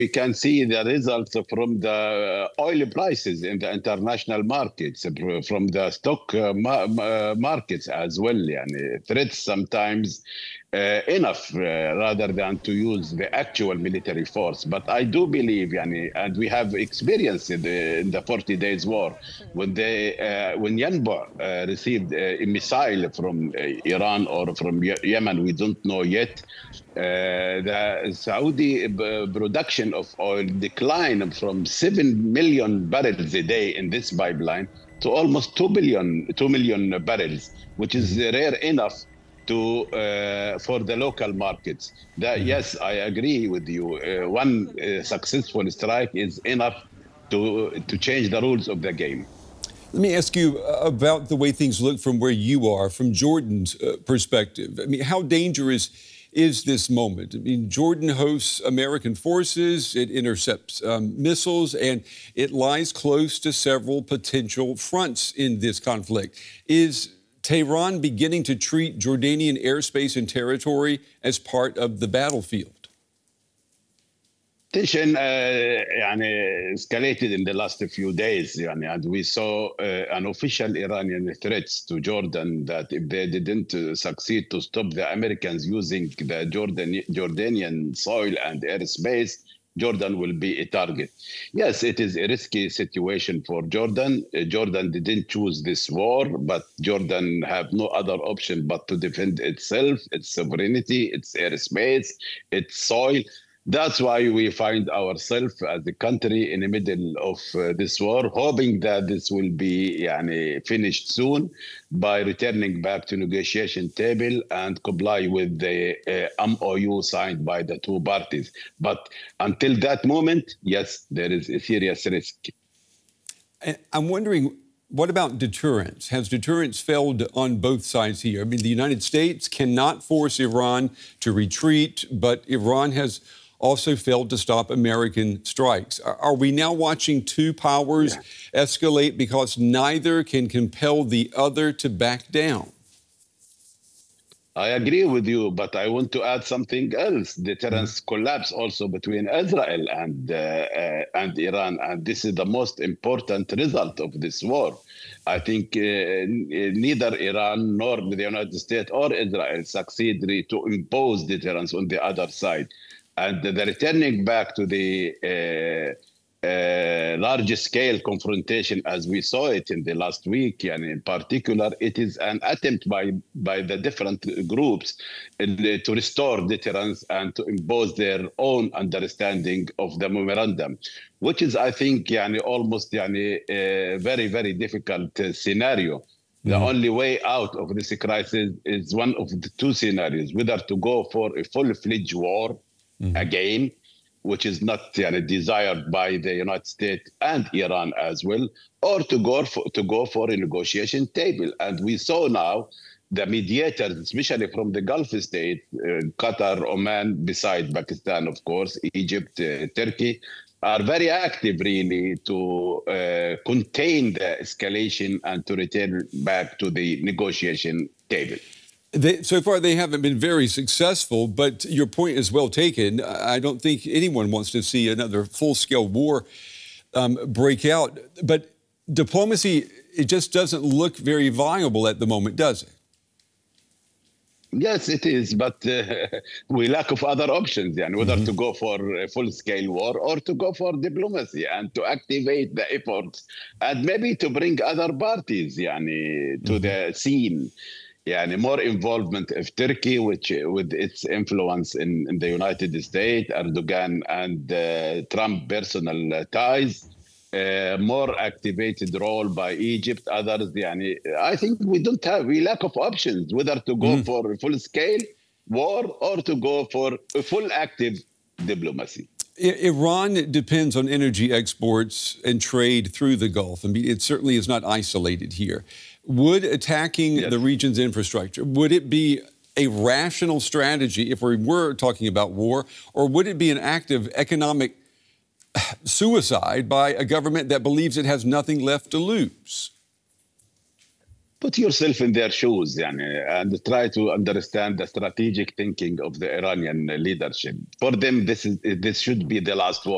we can see the results from the oil prices in the international markets, from the stock markets as well. Yani, threats sometimes enough rather than to use the actual military force. But I do believe, yani, and we have experienced it in the 40 Days War, when Yanbu received a missile from Iran or from Yemen, we don't know yet. The Saudi production of oil declined from 7 million barrels a day in this pipeline to almost 2 million barrels, which is rare enough to for the local markets. That, yes, I agree with you. One successful strike is enough to change the rules of the game. Let me ask you about the way things look from where you are, from Jordan's perspective. I mean, how dangerous is this moment? I mean, Jordan hosts American forces, it intercepts missiles, and it lies close to several potential fronts in this conflict. Is Tehran beginning to treat Jordanian airspace and territory as part of the battlefield? Tension escalated in the last few days, and we saw an official Iranian threats to Jordan that if they didn't succeed to stop the Americans using the Jordanian soil and airspace, Jordan will be a target. Yes, it is a risky situation for Jordan. Jordan didn't choose this war, but Jordan have no other option but to defend itself, its sovereignty, its airspace, its soil. That's why we find ourselves as a country in the middle of this war, hoping that this will be finished soon by returning back to negotiation table and comply with the MOU signed by the two parties. But until that moment, yes, there is a serious risk. I'm wondering, what about deterrence? Has deterrence failed on both sides here? I mean, the United States cannot force Iran to retreat, but Iran has also failed to stop American strikes. Are we now watching two powers escalate because neither can compel the other to back down? I agree with you, but I want to add something else. Deterrence collapse also between Israel and Iran, and this is the most important result of this war. I think neither Iran nor the United States or Israel succeed to impose deterrence on the other side. And the returning back to the large-scale confrontation, as we saw it in the last week, and in particular, it is an attempt by the different groups to restore deterrence and to impose their own understanding of the memorandum, which is, I think, almost a very, very difficult scenario. The only way out of this crisis is one of the two scenarios, whether to go for a full-fledged war again, which is not desired by the United States and Iran as well, or to go for a negotiation table. And we saw now the mediators, especially from the Gulf state, Qatar, Oman, beside Pakistan, of course, Egypt, Turkey, are very active really to contain the escalation and to return back to the negotiation table. So far, they haven't been very successful, but your point is well taken. I don't think anyone wants to see another full-scale war break out. But diplomacy, it just doesn't look very viable at the moment, does it? Yes, it is, but we lack of other options, whether to go for a full-scale war or to go for diplomacy and to activate the efforts and maybe to bring other parties to the scene. More involvement of Turkey, which with its influence in the United States, Erdogan and Trump personal ties, more activated role by Egypt, others. I think we lack of options, whether to go for a full-scale war or to go for a full active diplomacy. Iran depends on energy exports and trade through the Gulf. I mean, it certainly is not isolated here. Would attacking the region's infrastructure, would it be a rational strategy if we were talking about war, or would it be an act of economic suicide by a government that believes it has nothing left to lose? Put yourself in their shoes and try to understand the strategic thinking of the Iranian leadership. For them, this should be the last war.